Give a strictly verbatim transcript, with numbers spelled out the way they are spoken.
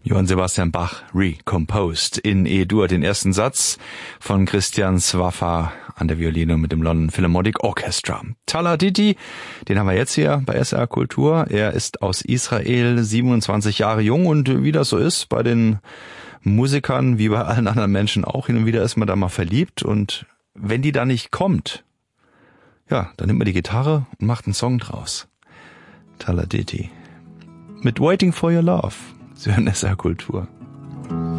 Johann Sebastian Bach recomposed in E-Dur, den ersten Satz von Christian Swaffer an der Violine mit dem London Philharmonic Orchestra. Taladidi, den haben wir jetzt hier bei S R Kultur. Er ist aus Israel, siebenundzwanzig Jahre jung, und wie das so ist bei den Musikern, wie bei allen anderen Menschen auch, hin und wieder ist man da mal verliebt, und wenn die da nicht kommt, ja, dann nimmt man die Gitarre und macht einen Song draus. Taladidi mit Waiting for Your Love. Sie hören S R Kultur.